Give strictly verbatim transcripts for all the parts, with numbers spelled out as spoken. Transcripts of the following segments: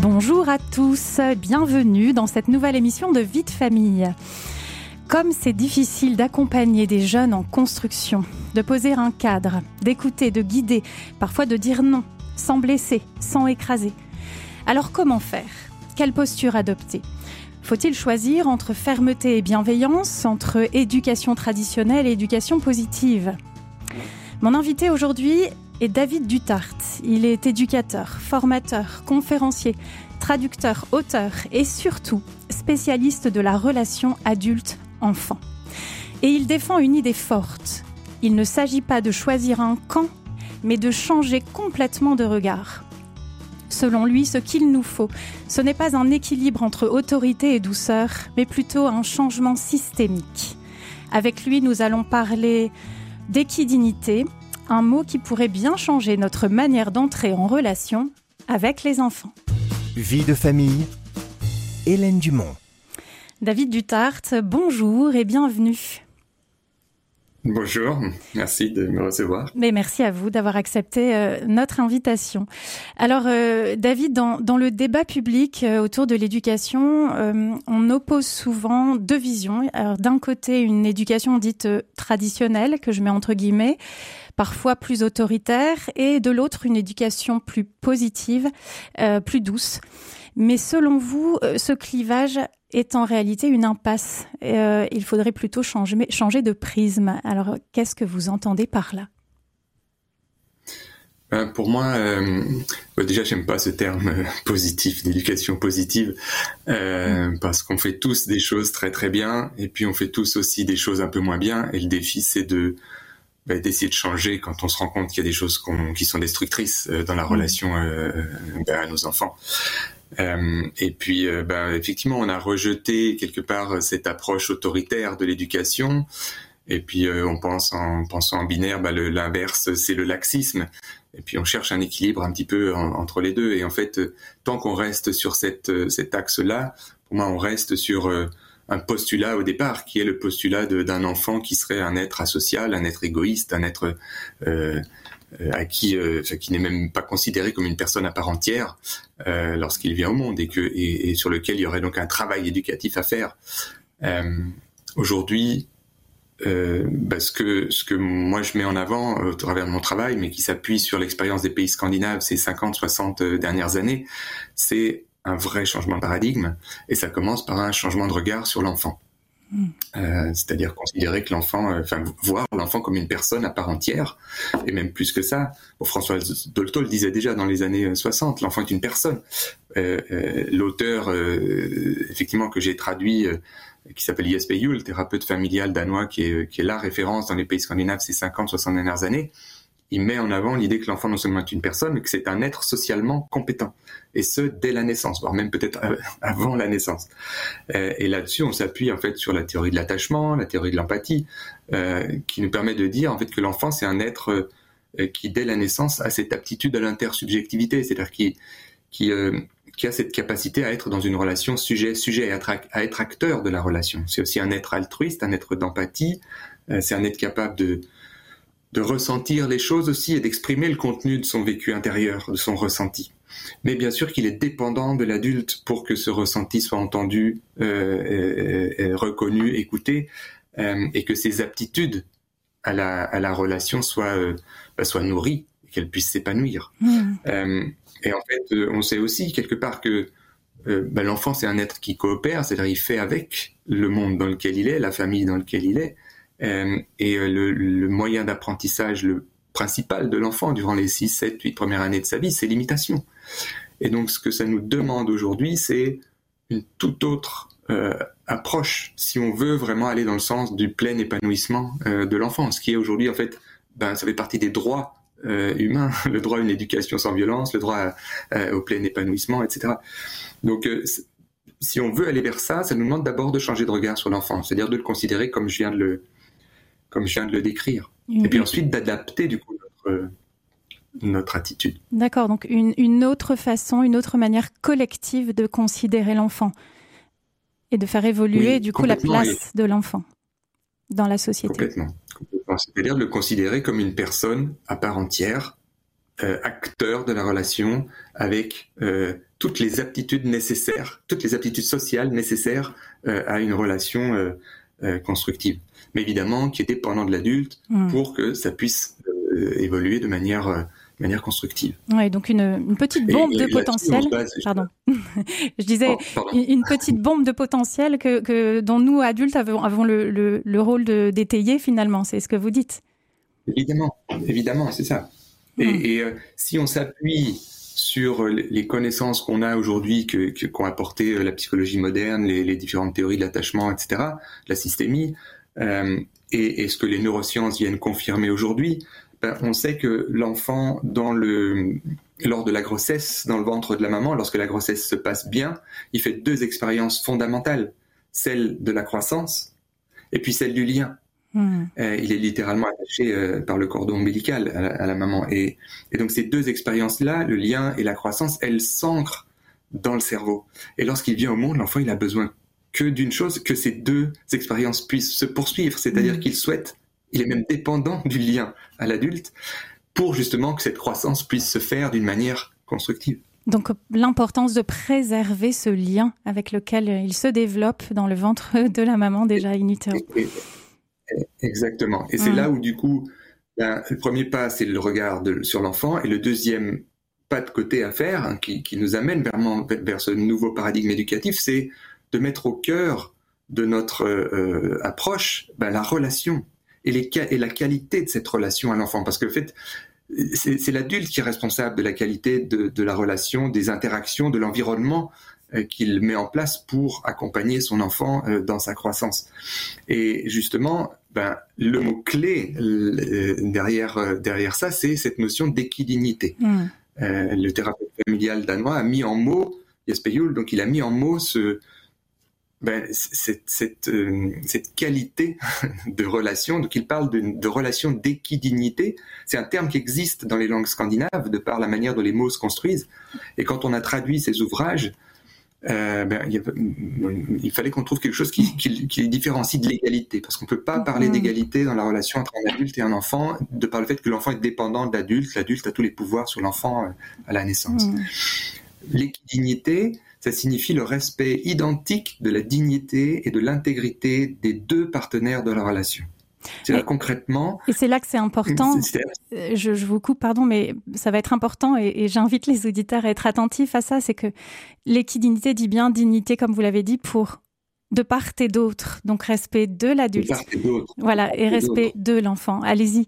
Bonjour à tous, bienvenue dans cette nouvelle émission de Vie de famille. Comme c'est difficile d'accompagner des jeunes en construction, de poser un cadre, d'écouter, de guider, parfois de dire non, sans blesser, sans écraser. Alors comment faire ? Quelle posture adopter ? Faut-il choisir entre fermeté et bienveillance, entre éducation traditionnelle et éducation positive ? Mon invité aujourd'hui est David Duthart. Il est éducateur, formateur, conférencier, traducteur, auteur et surtout spécialiste de la relation adulte-enfant. Et il défend une idée forte. Il ne s'agit pas de choisir un camp, mais de changer complètement de regard. Selon lui, ce qu'il nous faut, ce n'est pas un équilibre entre autorité et douceur, mais plutôt un changement systémique. Avec lui, nous allons parler d'équidignité, un mot qui pourrait bien changer notre manière d'entrer en relation avec les enfants. Vie de famille, Hélène Dumont. David Duthart, bonjour et bienvenue. Bonjour, merci de me recevoir. Mais merci à vous d'avoir accepté euh, notre invitation. Alors euh, David, dans, dans le débat public euh, autour de l'éducation, euh, on oppose souvent deux visions. Alors d'un côté, une éducation dite euh, traditionnelle, que je mets entre guillemets, parfois plus autoritaire, et de l'autre, une éducation plus positive, euh, plus douce. Mais selon vous, euh, ce clivage est en réalité une impasse. Euh, il faudrait plutôt changer, changer de prisme. Alors, qu'est-ce que vous entendez par là ? euh, Pour moi, euh, bah déjà, j'aime pas ce terme euh, positif, d'éducation positive, euh, mmh. parce qu'on fait tous des choses très très bien, et puis on fait tous aussi des choses un peu moins bien, et le défi, c'est de bah, d'essayer de changer quand on se rend compte qu'il y a des choses qu'on, qui sont destructrices euh, dans la mmh. relation euh, bah, à nos enfants. Euh, et puis, euh, ben, effectivement, on a rejeté quelque part cette approche autoritaire de l'éducation. Et puis, euh, on pense en pensant en binaire, ben, le, l'inverse, c'est le laxisme. Et puis, on cherche un équilibre un petit peu en, entre les deux. Et en fait, euh, tant qu'on reste sur cette, euh, cet axe-là, pour moi, on reste sur euh, un postulat au départ, qui est le postulat de, d'un enfant qui serait un être asocial, un être égoïste, un être euh, à qui, euh, qui n'est même pas considéré comme une personne à part entière euh, lorsqu'il vient au monde et, que, et, et sur lequel il y aurait donc un travail éducatif à faire. Euh, aujourd'hui, euh, bah, ce, que, ce que moi je mets en avant au travers de mon travail, mais qui s'appuie sur l'expérience des pays scandinaves ces cinquante soixante dernières années, c'est un vrai changement de paradigme, et ça commence par un changement de regard sur l'enfant. Euh, c'est-à-dire considérer que l'enfant, enfin euh, voir l'enfant comme une personne à part entière, et même plus que ça. Bon, François Dolto le disait déjà dans les années soixante, l'enfant est une personne. Euh, euh, l'auteur, euh, effectivement, que j'ai traduit, euh, qui s'appelle Jesper Juul, thérapeute familial danois, qui est, qui est la référence dans les pays scandinaves ces cinquante soixante dernières années, il met en avant l'idée que l'enfant non seulement est une personne, mais que c'est un être socialement compétent. Et ce, dès la naissance, voire même peut-être avant la naissance. Euh, et là-dessus, on s'appuie en fait sur la théorie de l'attachement, la théorie de l'empathie, euh, qui nous permet de dire en fait que l'enfant, c'est un être euh, qui, dès la naissance, a cette aptitude à l'intersubjectivité, c'est-à-dire qui, qui, euh, qui a cette capacité à être dans une relation sujet-sujet, à être, à être acteur de la relation. C'est aussi un être altruiste, un être d'empathie, euh, c'est un être capable de de ressentir les choses aussi et d'exprimer le contenu de son vécu intérieur, de son ressenti. Mais bien sûr qu'il est dépendant de l'adulte pour que ce ressenti soit entendu, euh, et, et reconnu, écouté, euh, et que ses aptitudes à la, à la relation soient, euh, bah, soient nourries, et qu'elles puissent s'épanouir. Mmh. Euh, et en fait, on sait aussi quelque part que euh, bah, l'enfant, c'est un être qui coopère, c'est-à-dire il fait avec le monde dans lequel il est, la famille dans laquelle il est. Euh, et euh, le, le moyen d'apprentissage le principal de l'enfant durant les six, sept, huit premières années de sa vie, c'est l'imitation. Et donc ce que ça nous demande aujourd'hui, c'est une toute autre euh, approche si on veut vraiment aller dans le sens du plein épanouissement euh, de l'enfant. Ce qui est aujourd'hui, en fait, ben, ça fait partie des droits euh, humains, le droit à une éducation sans violence, le droit à, à, au plein épanouissement, et cetera. Donc euh, si on veut aller vers ça, ça nous demande d'abord de changer de regard sur l'enfant, c'est-à-dire de le considérer comme je viens de le comme je viens de le décrire. Mmh. Et puis ensuite, d'adapter du coup notre, notre attitude. D'accord, donc une, une autre façon, une autre manière collective de considérer l'enfant et de faire évoluer oui, du coup la place et... de l'enfant dans la société. Complètement. complètement. C'est-à-dire de le considérer comme une personne à part entière, euh, acteur de la relation avec euh, toutes les aptitudes nécessaires, toutes les aptitudes sociales nécessaires euh, à une relation euh, euh, constructive. Mais évidemment, qui est dépendant de l'adulte mmh. pour que ça puisse euh, évoluer de manière, euh, de manière constructive. Oui, donc une, une petite bombe et, de et potentiel. Base, pardon. Je disais oh, pardon. une petite bombe de potentiel que, que dont nous adultes avons, avons le, le, le rôle de d'étayer finalement. C'est ce que vous dites. Évidemment, évidemment, c'est ça. Mmh. Et, et euh, si on s'appuie sur les connaissances qu'on a aujourd'hui, que, que, qu'ont apporté la psychologie moderne, les, les différentes théories de l'attachement, et cetera, la systémie, euh, et, et ce que les neurosciences viennent confirmer aujourd'hui, ben, on sait que l'enfant, dans le, lors de la grossesse, dans le ventre de la maman, lorsque la grossesse se passe bien, il fait deux expériences fondamentales, celle de la croissance et puis celle du lien. Mmh. Euh, il est littéralement attaché euh, par le cordon ombilical à la, à la maman. Et, et donc ces deux expériences-là, le lien et la croissance, elles s'ancrent dans le cerveau. Et lorsqu'il vient au monde, l'enfant, il a besoin que d'une chose, que ces deux expériences puissent se poursuivre. C'est-à-dire mmh. qu'il souhaite, il est même dépendant du lien à l'adulte pour justement que cette croissance puisse se faire d'une manière constructive. Donc l'importance de préserver ce lien avec lequel il se développe dans le ventre de la maman déjà in utero. Et, et, Exactement. Et c'est mmh. là où, du coup, ben, le premier pas, c'est le regard de, sur l'enfant. Et le deuxième pas de côté à faire, hein, qui, qui nous amène vers, vers ce nouveau paradigme éducatif, c'est de mettre au cœur de notre euh, approche ben, la relation et, les, et la qualité de cette relation à l'enfant. Parce que, en fait, c'est, c'est l'adulte qui est responsable de la qualité de, de la relation, des interactions, de l'environnement euh, qu'il met en place pour accompagner son enfant euh, dans sa croissance. Et justement, ben, le mot-clé euh, derrière, euh, derrière ça, c'est cette notion d'équidignité. Mmh. Euh, le thérapeute familial danois a mis en mots, Jesper Juul, donc il a mis en mots ce, ben, cette, cette, euh, cette qualité de relation. Donc il parle de, de relation d'équidignité. C'est un terme qui existe dans les langues scandinaves de par la manière dont les mots se construisent. Et quand on a traduit ces ouvrages, Euh, ben, il, y a, il fallait qu'on trouve quelque chose qui, qui, qui les différencie de l'égalité, parce qu'on ne peut pas parler d'égalité dans la relation entre un adulte et un enfant de par le fait que l'enfant est dépendant de l'adulte, l'adulte a tous les pouvoirs sur l'enfant à la naissance. Mmh. L'équidignité, ça signifie le respect identique de la dignité et de l'intégrité des deux partenaires de la relation. C'est là, concrètement. Et c'est là que c'est important. C'est, c'est... Je, je vous coupe, pardon, mais ça va être important et, et j'invite les auditeurs à être attentifs à ça. C'est que l'équidignité dit bien dignité, comme vous l'avez dit, pour de part et d'autre. Donc respect de l'adulte. De part et d'autre. Voilà, et respect de l'enfant. Allez-y.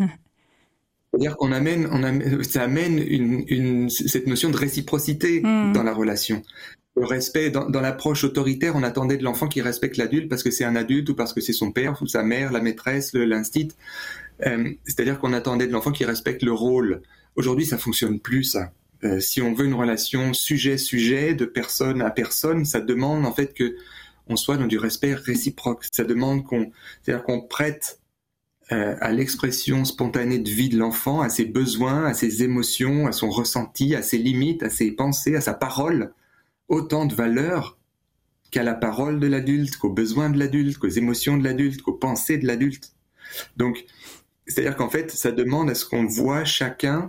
C'est-à-dire qu'on amène, on amène, ça amène une, une, cette notion de réciprocité mmh. dans la relation. Le respect, dans, dans l'approche autoritaire, on attendait de l'enfant qu'il respecte l'adulte parce que c'est un adulte ou parce que c'est son père ou sa mère, la maîtresse, le, l'instit. Euh, c'est-à-dire qu'on attendait de l'enfant qu'il respecte le rôle. Aujourd'hui, ça fonctionne plus, ça. Euh, si on veut une relation sujet-sujet, de personne à personne, ça demande en fait que on soit dans du respect réciproque. Ça demande qu'on, c'est-à-dire qu'on prête euh, à l'expression spontanée de vie de l'enfant, à ses besoins, à ses émotions, à son ressenti, à ses limites, à ses pensées, à sa parole, autant de valeur qu'à la parole de l'adulte, qu'aux besoins de l'adulte, qu'aux émotions de l'adulte, qu'aux pensées de l'adulte. Donc, c'est-à-dire qu'en fait, ça demande à ce qu'on voit chacun,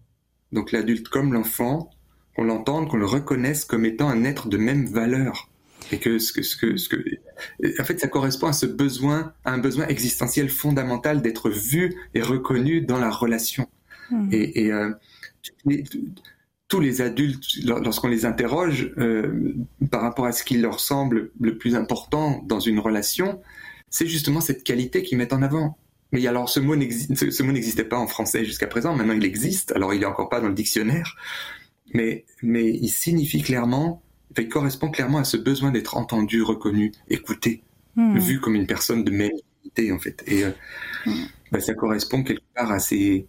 donc l'adulte comme l'enfant, qu'on l'entende, qu'on le reconnaisse comme étant un être de même valeur. Et que ce que, ce que, ce que, en fait, ça correspond à ce besoin, à un besoin existentiel fondamental d'être vu et reconnu dans la relation. Mmh. Et, et euh, les, tous les adultes, lorsqu'on les interroge euh, par rapport à ce qui leur semble le plus important dans une relation, c'est justement cette qualité qu'ils mettent en avant. Mais alors, ce mot, ce, ce mot n'existait pas en français jusqu'à présent. Maintenant, il existe. Alors, il est encore pas dans le dictionnaire, mais mais il signifie clairement, il correspond clairement à ce besoin d'être entendu, reconnu, écouté, mmh. vu comme une personne de même dignité, en fait. Et euh, mmh. bah, ça correspond quelque part à ces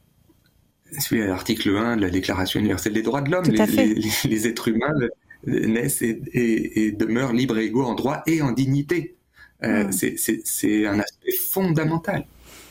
C'est à l'article un de la Déclaration universelle des droits de l'homme. Les, les, les êtres humains naissent et, et, et demeurent libres et égaux en droit et en dignité. Euh, mmh. c'est, c'est, c'est un aspect fondamental.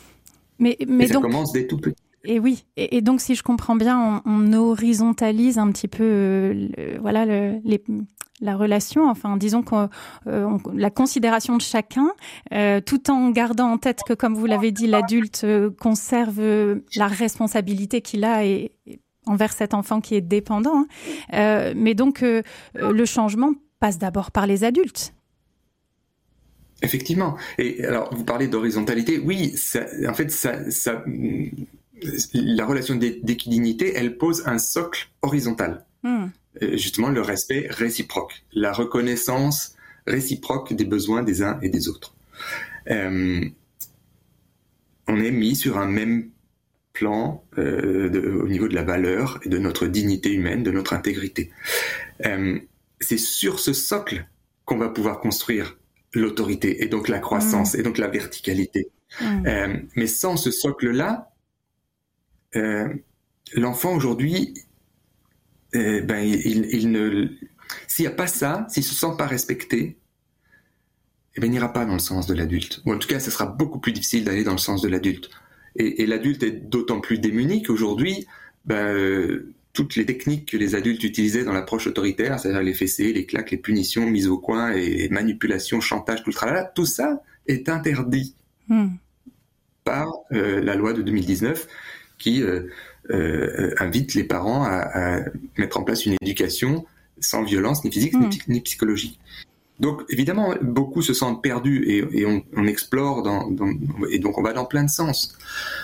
Mais, mais et ça donc, commence dès tout petit. Et oui, et, et donc si je comprends bien, on, on horizontalise un petit peu euh, le, voilà, le, les, la relation, enfin disons que euh, la considération de chacun, euh, tout en gardant en tête que, comme vous l'avez dit, l'adulte euh, conserve euh, la responsabilité qu'il a et, et envers cet enfant qui est dépendant. Hein. Euh, mais donc, euh, le changement passe d'abord par les adultes. Effectivement. Et alors, vous parlez d'horizontalité. Oui, ça, en fait, ça, ça, la relation d'équidinité, elle pose un socle horizontal. Mmh. Justement, le respect réciproque, la reconnaissance réciproque des besoins des uns et des autres. Euh, on est mis sur un même plan euh, de, au niveau de la valeur et de notre dignité humaine, de notre intégrité. Euh, c'est sur ce socle qu'on va pouvoir construire l'autorité et donc la croissance mmh. et donc la verticalité. Mmh. Euh, mais sans ce socle-là, euh, l'enfant aujourd'hui, euh, ben, il, il ne, s'il n'y a pas ça, s'il ne se sent pas respecté, eh ben, il n'ira pas dans le sens de l'adulte. Ou en tout cas, ce sera beaucoup plus difficile d'aller dans le sens de l'adulte. Et, et l'adulte est d'autant plus démuni qu'aujourd'hui, ben, euh, toutes les techniques que les adultes utilisaient dans l'approche autoritaire, c'est-à-dire les fessées, les claques, les punitions, mises au coin, et, et manipulation, chantage, tout le tralala, tout ça est interdit mmh. par euh, la loi de deux mille dix-neuf qui euh, euh, invite les parents à, à mettre en place une éducation sans violence, ni physique, mmh. ni, ni psychologique. Donc, évidemment, beaucoup se sentent perdus et, et on, on explore dans, dans, et donc on va dans plein de sens.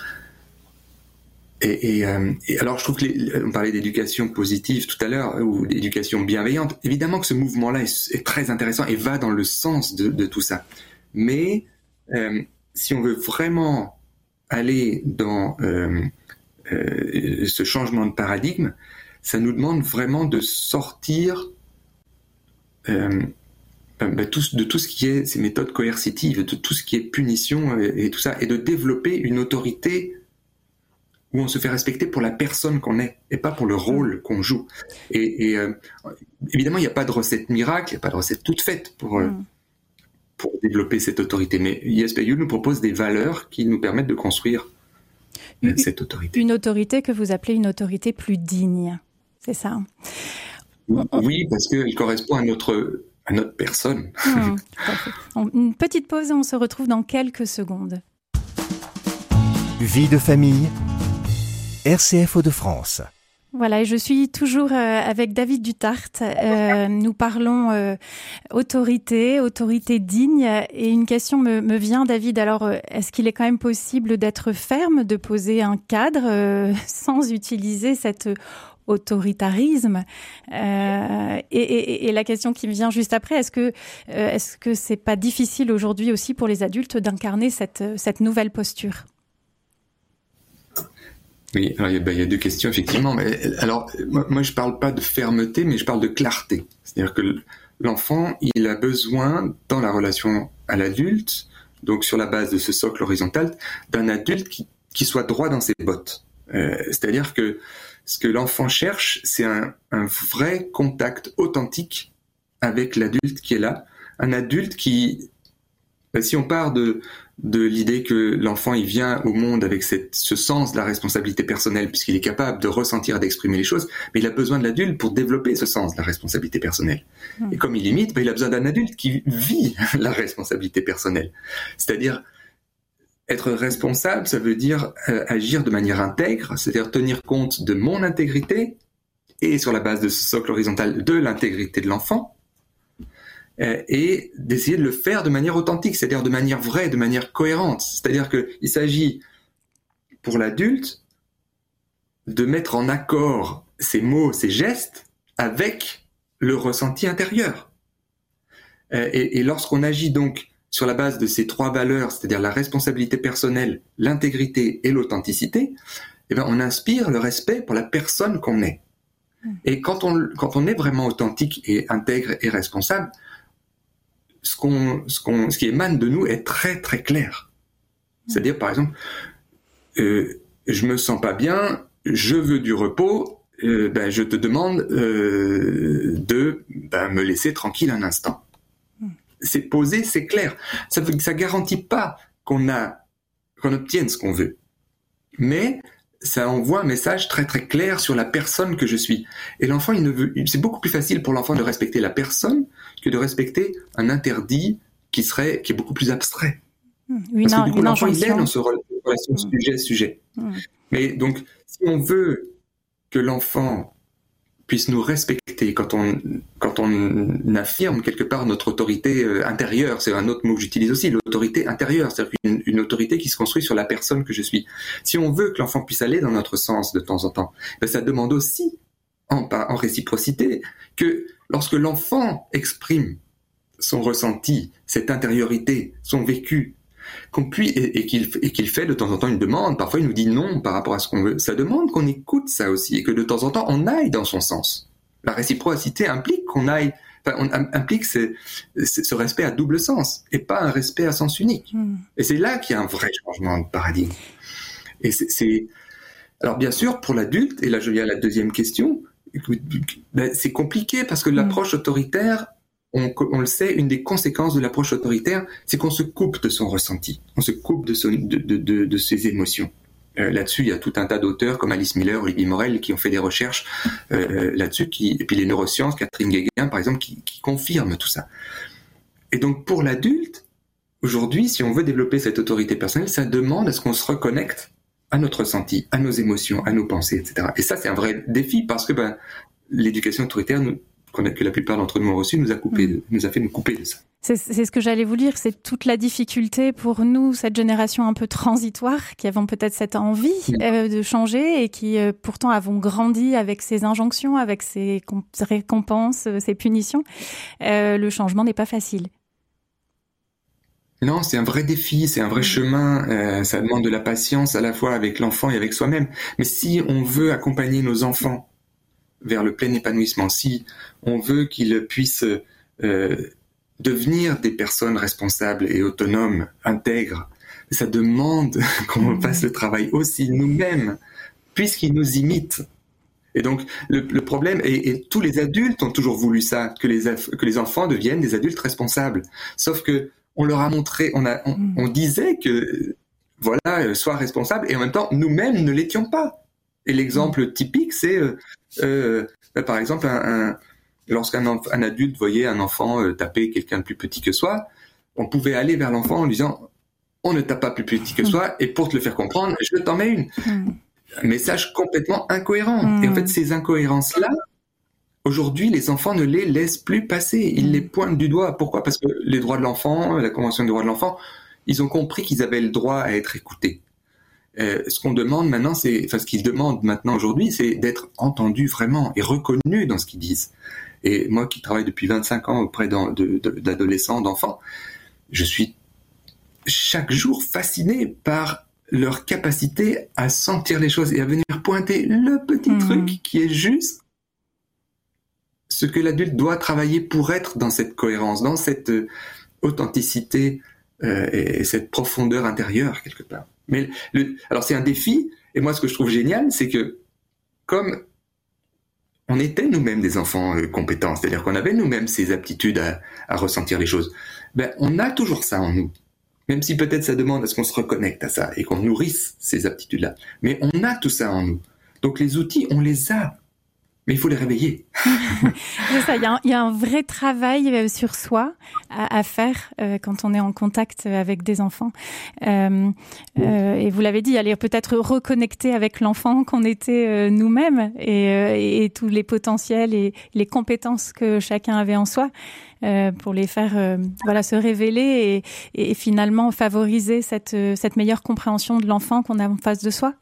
Et, et, euh, et alors, je trouve que les, on parlait d'éducation positive tout à l'heure ou d'éducation bienveillante. Évidemment que ce mouvement-là est, est très intéressant et va dans le sens de, de tout ça. Mais euh, si on veut vraiment aller dans euh, euh, ce changement de paradigme, ça nous demande vraiment de sortir euh, ben, tout, de tout ce qui est ces méthodes coercitives, de tout ce qui est punition et, et tout ça, et de développer une autorité où on se fait respecter pour la personne qu'on est et pas pour le rôle qu'on joue. Et, et euh, évidemment, il n'y a pas de recette miracle, il n'y a pas de recette toute faite pour, euh, mm. pour développer cette autorité. Mais I S P U nous propose des valeurs qui nous permettent de construire euh, une, cette autorité. Une autorité que vous appelez une autorité plus digne, c'est ça? Oui, parce qu'elle correspond à notre, à notre personne. Mm, une petite pause et on se retrouve dans quelques secondes. Vie de famille, R C F Hauts-de-France. Voilà, et je suis toujours euh, avec David Duthart. Euh, nous parlons euh, autorité, autorité digne. Et une question me, me vient, David. Alors, est-ce qu'il est quand même possible d'être ferme, de poser un cadre euh, sans utiliser cette autoritarisme euh, et, et, et la question qui me vient juste après, est-ce que euh, est-ce que c'est pas difficile aujourd'hui aussi pour les adultes d'incarner cette cette nouvelle posture? Oui, alors il y, a, ben, il y a deux questions effectivement. Mais alors moi, moi je parle pas de fermeté, mais je parle de clarté. C'est-à-dire que l'enfant, il a besoin dans la relation à l'adulte, donc sur la base de ce socle horizontal, d'un adulte qui qui soit droit dans ses bottes. Euh, c'est-à-dire que ce que l'enfant cherche, c'est un, un vrai contact authentique avec l'adulte qui est là. Un adulte qui, si on part de, de l'idée que l'enfant il vient au monde avec cette, ce sens de la responsabilité personnelle, puisqu'il est capable de ressentir et d'exprimer les choses, mais il a besoin de l'adulte pour développer ce sens de la responsabilité personnelle. Mmh. Et comme il imite, ben, il a besoin d'un adulte qui vit la responsabilité personnelle. C'est-à-dire, être responsable, ça veut dire euh, agir de manière intègre, c'est-à-dire tenir compte de mon intégrité et sur la base de ce socle horizontal de l'intégrité de l'enfant euh, et d'essayer de le faire de manière authentique, c'est-à-dire de manière vraie, de manière cohérente. C'est-à-dire qu'il s'agit pour l'adulte de mettre en accord ses mots, ses gestes avec le ressenti intérieur. Euh, et, et lorsqu'on agit donc sur la base de ces trois valeurs, c'est-à-dire la responsabilité personnelle, l'intégrité et l'authenticité, eh ben on inspire le respect pour la personne qu'on est. Et quand on, quand on est vraiment authentique et intègre et responsable, ce, qu'on, ce, qu'on, ce qui émane de nous est très très clair. C'est-à-dire, par exemple, euh, je me sens pas bien, je veux du repos, euh, ben, je te demande euh, de ben, me laisser tranquille un instant. C'est posé, c'est clair. Ça ne ça garantit pas qu'on a, qu'on obtienne ce qu'on veut. Mais ça envoie un message très très clair sur la personne que je suis. Et l'enfant, il ne veut, c'est beaucoup plus facile pour l'enfant de respecter la personne que de respecter un interdit qui serait, qui est beaucoup plus abstrait. Mmh, Parce que du coup, l'enfant, il est dans ce relation mmh. sujet-sujet. Mmh. Mais donc, si on veut que l'enfant puisse nous respecter quand on, quand on affirme quelque part notre autorité euh, intérieure, c'est un autre mot que j'utilise aussi, l'autorité intérieure, c'est-à-dire une, une autorité qui se construit sur la personne que je suis. Si on veut que l'enfant puisse aller dans notre sens de temps en temps, ben ça demande aussi, en, en réciprocité, que lorsque l'enfant exprime son ressenti, cette intériorité, son vécu, qu'on puisse, et, et, qu'il, et qu'il fait de temps en temps une demande, parfois il nous dit non par rapport à ce qu'on veut, ça demande qu'on écoute ça aussi, et que de temps en temps on aille dans son sens. La réciprocité implique qu'on aille, enfin, on, implique ce, ce respect à double sens, et pas un respect à sens unique. Mmh. Et c'est là qu'il y a un vrai changement de paradigme. Et c'est, c'est... Alors bien sûr, pour l'adulte, et là je viens à la deuxième question, ben, c'est compliqué parce que mmh. l'approche autoritaire, On, on le sait, une des conséquences de l'approche autoritaire, c'est qu'on se coupe de son ressenti, on se coupe de, son, de, de, de, de ses émotions. Euh, là-dessus, il y a tout un tas d'auteurs comme Alice Miller, Olivier Morel, qui ont fait des recherches euh, là-dessus, qui, et puis les neurosciences, Catherine Guéguin, par exemple, qui, qui confirment tout ça. Et donc, pour l'adulte, aujourd'hui, si on veut développer cette autorité personnelle, ça demande à ce qu'on se reconnecte à notre ressenti, à nos émotions, à nos pensées, et cetera. Et ça, c'est un vrai défi, parce que ben, l'éducation autoritaire nous que la plupart d'entre nous ont reçu, nous a coupé, mmh. nous a fait nous couper de ça. C'est, c'est ce que j'allais vous dire, c'est toute la difficulté pour nous, cette génération un peu transitoire, qui avons peut-être cette envie mmh. euh, de changer et qui euh, pourtant avons grandi avec ces injonctions, avec ces com- récompenses, ces punitions. Euh, le changement n'est pas facile. Non, c'est un vrai défi, c'est un vrai mmh. chemin, euh, ça demande de la patience à la fois avec l'enfant et avec soi-même. Mais si on veut accompagner nos enfants vers le plein épanouissement, si on veut qu'ils puissent euh, devenir des personnes responsables et autonomes, intègres, ça demande qu'on fasse le travail aussi nous-mêmes, puisqu'ils nous imitent. Et donc, le, le problème, et, et tous les adultes ont toujours voulu ça, que les, que les enfants deviennent des adultes responsables. Sauf que on leur a montré, on, a, on, on disait que, voilà, sois responsable, et en même temps, nous-mêmes ne l'étions pas. Et l'exemple typique, c'est, euh, euh, par exemple, un, un, lorsqu'un enf- un adulte voyait un enfant euh, taper quelqu'un de plus petit que soi, on pouvait aller vers l'enfant en lui disant « on ne tape pas plus petit que soi, et pour te le faire comprendre, je t'en mets une mmh. ». Un message complètement incohérent. Mmh. Et en fait, ces incohérences-là, aujourd'hui, les enfants ne les laissent plus passer. Ils mmh. les pointent du doigt. Pourquoi ? Parce que les droits de l'enfant, la Convention des droits de l'enfant, ils ont compris qu'ils avaient le droit à être écoutés. Euh, ce qu'on demande maintenant, c'est, enfin, ce qu'ils demandent maintenant aujourd'hui, c'est d'être entendus vraiment et reconnus dans ce qu'ils disent. Et moi, qui travaille depuis vingt-cinq ans auprès de, de, d'adolescents, d'enfants, je suis chaque jour fasciné par leur capacité à sentir les choses et à venir pointer le petit mmh. truc qui est juste ce que l'adulte doit travailler pour être dans cette cohérence, dans cette euh, authenticité euh, et, et cette profondeur intérieure quelque part. Mais le, alors c'est un défi, et moi ce que je trouve génial, c'est que comme on était nous-mêmes des enfants euh, compétents, c'est-à-dire qu'on avait nous-mêmes ces aptitudes à, à ressentir les choses, ben on a toujours ça en nous, même si peut-être ça demande à ce qu'on se reconnecte à ça et qu'on nourrisse ces aptitudes-là. Mais on a tout ça en nous, donc les outils on les a. Mais il faut les réveiller. C'est ça, il y a un, il y a un vrai travail sur soi à, à faire euh, quand on est en contact avec des enfants. Euh, euh, et vous l'avez dit, aller peut-être reconnecter avec l'enfant qu'on était euh, nous-mêmes et, euh, et tous les potentiels et les compétences que chacun avait en soi euh, pour les faire euh, voilà, se révéler et, et finalement favoriser cette, cette meilleure compréhension de l'enfant qu'on a en face de soi.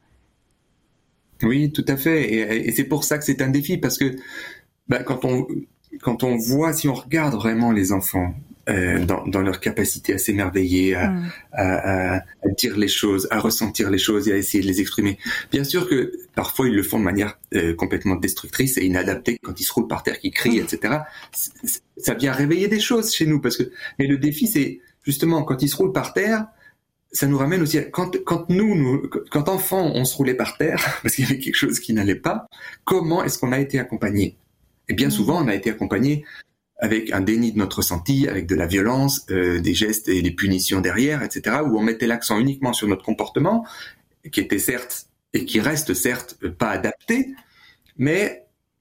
Oui, tout à fait. Et, et c'est pour ça que c'est un défi, parce que bah, quand on quand on voit, si on regarde vraiment les enfants euh, dans, dans leur capacité à s'émerveiller, à, mmh. à, à, à dire les choses, à ressentir les choses et à essayer de les exprimer. Bien sûr que parfois ils le font de manière euh, complètement destructrice et inadaptée, quand ils se roulent par terre, qu'ils crient, mmh. et cetera. C'est, ça vient réveiller des choses chez nous, parce que. Mais le défi, c'est justement quand ils se roulent par terre. Ça nous ramène aussi à, quand, quand nous, nous, quand enfants, on se roulait par terre, parce qu'il y avait quelque chose qui n'allait pas, comment est-ce qu'on a été accompagné ? Et bien mmh. souvent, on a été accompagné avec un déni de notre ressenti, avec de la violence, euh, des gestes et des punitions derrière, et cetera, où on mettait l'accent uniquement sur notre comportement, qui était certes, et qui reste certes pas adapté, mais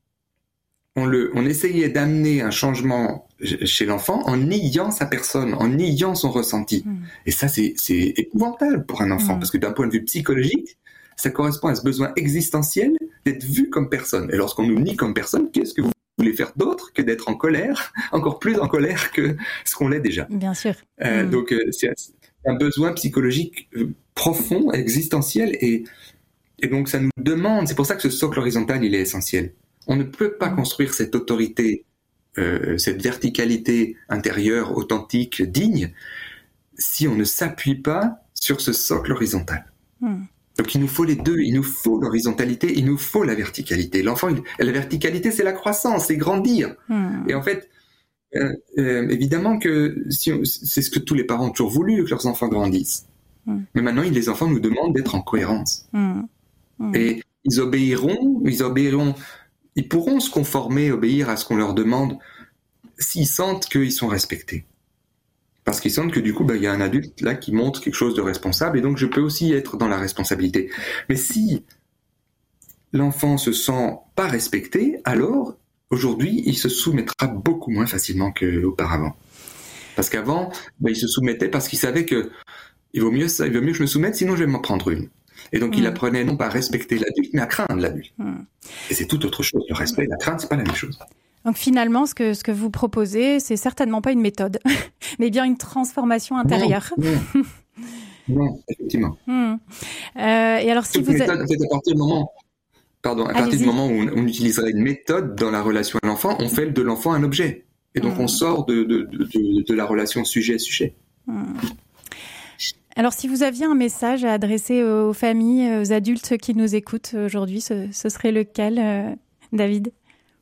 on le, on essayait d'amener un changement chez l'enfant en niant sa personne, en niant son ressenti. Mmh. Et ça, c'est, c'est épouvantable pour un enfant, mmh. parce que d'un point de vue psychologique, ça correspond à ce besoin existentiel d'être vu comme personne. Et lorsqu'on nous nie comme personne, qu'est-ce que vous voulez faire d'autre que d'être en colère, encore plus en colère que ce qu'on l'est déjà. Bien sûr. Euh, mmh. Donc, euh, c'est un besoin psychologique profond, existentiel, et, et donc ça nous demande, c'est pour ça que ce socle horizontal, il est essentiel. On ne peut pas mmh. construire cette autorité, euh, cette verticalité intérieure, authentique, digne, si on ne s'appuie pas sur ce socle horizontal. Mmh. Donc il nous faut les deux, il nous faut l'horizontalité, il nous faut la verticalité. L'enfant, il, la verticalité, c'est la croissance, c'est grandir. Mmh. Et en fait, euh, euh, évidemment que si on, c'est ce que tous les parents ont toujours voulu, que leurs enfants grandissent. Mmh. Mais maintenant, les enfants nous demandent d'être en cohérence. Mmh. Mmh. Et ils obéiront, ils obéiront, ils pourront se conformer, obéir à ce qu'on leur demande s'ils sentent qu'ils sont respectés. Parce qu'ils sentent que du coup, bah, y a un adulte là qui montre quelque chose de responsable, et donc je peux aussi être dans la responsabilité. Mais si l'enfant se sent pas respecté, alors aujourd'hui, il se soumettra beaucoup moins facilement qu'auparavant. Parce qu'avant, bah, il se soumettait parce qu'il savait que il vaut mieux ça, il vaut mieux que je me soumette, sinon je vais m'en prendre une. Et donc mmh. il apprenait non pas à respecter l'adulte, mais à craindre l'adulte. Mmh. Et c'est tout autre chose. Le respect et la crainte, c'est pas la même chose. Donc finalement, ce que, ce que vous proposez, c'est certainement pas une méthode, mais bien une transformation intérieure. Non, non. non effectivement. Mmh. Euh, et alors si Toute vous méthode, a... en fait, à partir du moment, pardon, à partir du moment où on, on utiliserait une méthode dans la relation à l'enfant, on fait de l'enfant un objet, et donc mmh. on sort de, de, de, de, de la relation sujet-sujet. Mmh. Alors, si vous aviez un message à adresser aux familles, aux adultes qui nous écoutent aujourd'hui, ce, ce serait lequel, euh, David ?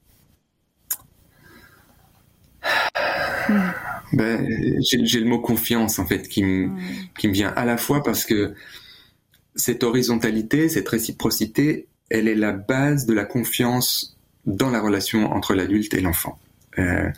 Hmm. Ben, j'ai, j'ai le mot confiance en fait qui me, hmm. qui me vient à la fois parce que cette horizontalité, cette réciprocité, elle est la base de la confiance dans la relation entre l'adulte et l'enfant. Euh,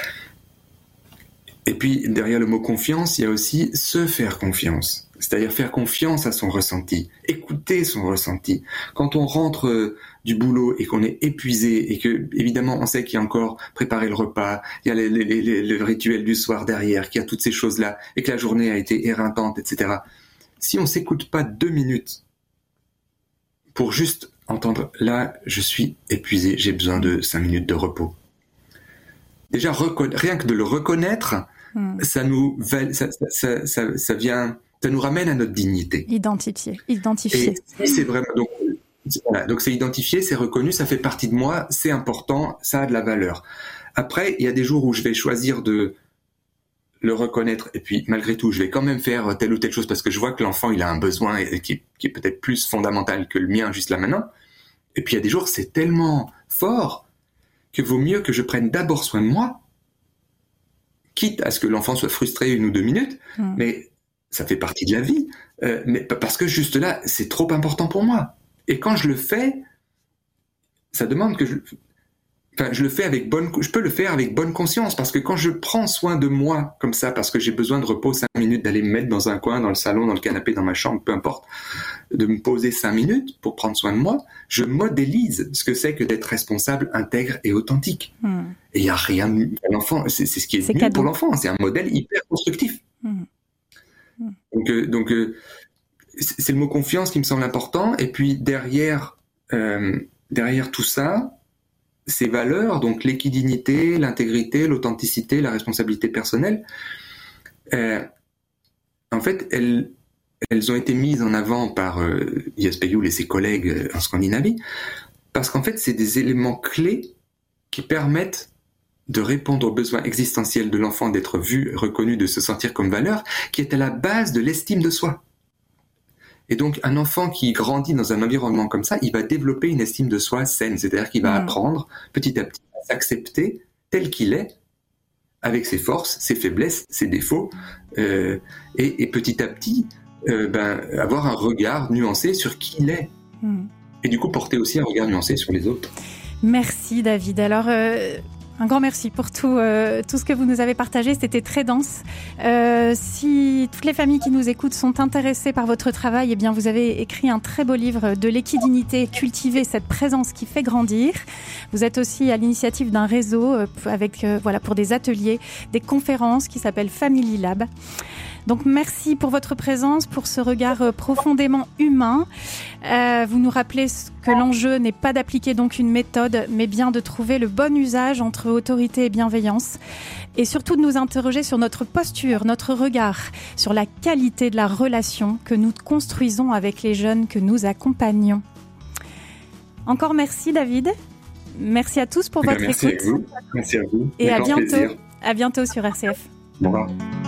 et puis derrière le mot confiance, il y a aussi se faire confiance, c'est-à-dire faire confiance à son ressenti, écouter son ressenti. Quand on rentre euh, du boulot et qu'on est épuisé et que évidemment on sait qu'il y a encore préparé le repas, il y a les, les, les, le rituel du soir derrière, qu'il y a toutes ces choses-là et que la journée a été éreintante, et cetera. Si on s'écoute pas deux minutes pour juste entendre là, je suis épuisé, j'ai besoin de cinq minutes de repos. Déjà, reconna- rien que de le reconnaître, mmh. ça nous, ça, ça, ça, ça vient, ça nous ramène à notre dignité. Identifier, identifier. Et c'est vraiment donc, voilà, donc c'est identifié, c'est reconnu, ça fait partie de moi, c'est important, ça a de la valeur. Après, il y a des jours où je vais choisir de le reconnaître, et puis malgré tout, je vais quand même faire telle ou telle chose parce que je vois que l'enfant il a un besoin et, qui, qui est peut-être plus fondamental que le mien juste là maintenant. Et puis il y a des jours, c'est tellement fort que vaut mieux que je prenne d'abord soin de moi, quitte à ce que l'enfant soit frustré une ou deux minutes, mmh. mais ça fait partie de la vie, euh, mais parce que juste là, c'est trop important pour moi. Et quand je le fais, ça demande que je... Enfin, je le fais avec bonne... Je peux le faire avec bonne conscience, parce que quand je prends soin de moi, comme ça, parce que j'ai besoin de repos cinq minutes, d'aller me mettre dans un coin, dans le salon, dans le canapé, dans ma chambre, peu importe, de me poser cinq minutes pour prendre soin de moi, je modélise ce que c'est que d'être responsable, intègre et authentique. Mmh. Et il n'y a rien... L'enfant, c'est, c'est ce qui est, c'est mieux cadeau pour l'enfant, c'est un modèle hyper constructif. Mmh. Mmh. Donc, euh, donc euh, c'est, c'est le mot confiance qui me semble important, et puis derrière, euh, derrière tout ça, ces valeurs, donc l'équidignité, l'intégrité, l'authenticité, la responsabilité personnelle, euh, en fait, elles, elles ont été mises en avant par euh, Jesper Juul et ses collègues euh, en Scandinavie, parce qu'en fait, c'est des éléments clés qui permettent de répondre aux besoins existentiels de l'enfant, d'être vu, reconnu, de se sentir comme valeur, qui est à la base de l'estime de soi. Et donc, un enfant qui grandit dans un environnement comme ça, il va développer une estime de soi saine. C'est-à-dire qu'il va mmh. apprendre petit à petit à s'accepter tel qu'il est, avec ses forces, ses faiblesses, ses défauts, euh, et, et petit à petit, euh, ben, avoir un regard nuancé sur qui il est. Mmh. Et du coup, porter aussi un regard nuancé sur les autres. Merci David. Alors... Euh... Un grand merci pour tout, euh, tout ce que vous nous avez partagé. C'était très dense. Euh, si toutes les familles qui nous écoutent sont intéressées par votre travail, eh bien, vous avez écrit un très beau livre de l'équidignité, cultiver cette présence qui fait grandir. Vous êtes aussi à l'initiative d'un réseau euh, avec, euh, voilà, pour des ateliers, des conférences qui s'appelle Family Lab. Donc merci pour votre présence, pour ce regard profondément humain. Euh, vous nous rappelez que l'enjeu n'est pas d'appliquer donc une méthode, mais bien de trouver le bon usage entre autorité et bienveillance. Et surtout de nous interroger sur notre posture, notre regard, sur la qualité de la relation que nous construisons avec les jeunes que nous accompagnons. Encore merci David. Merci à tous pour votre merci écoute. À vous. Merci à vous. Et Avec à bientôt. plaisir. À bientôt sur R C F. Au revoir.